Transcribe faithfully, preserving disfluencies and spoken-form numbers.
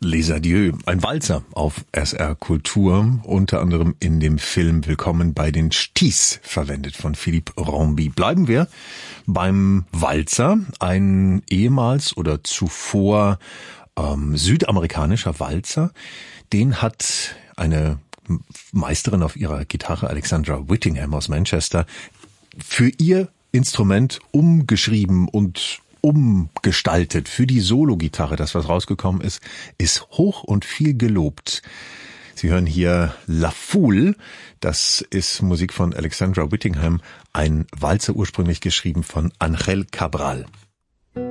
Les Adieux, ein Walzer auf S R Kultur, unter anderem in dem Film Willkommen bei den Ch'tis verwendet von Philippe Rombi. Bleiben wir beim Walzer, ein ehemals oder zuvor ähm, südamerikanischer Walzer. Den hat eine Meisterin auf ihrer Gitarre, Alexandra Whittingham aus Manchester, für ihr Instrument umgeschrieben und umgestaltet. Für die Solo-Gitarre, das was rausgekommen ist, ist hoch und viel gelobt. Sie hören hier La Foule, das ist Musik von Alexandra Whittingham, ein Walzer ursprünglich geschrieben von Ángel Cabral.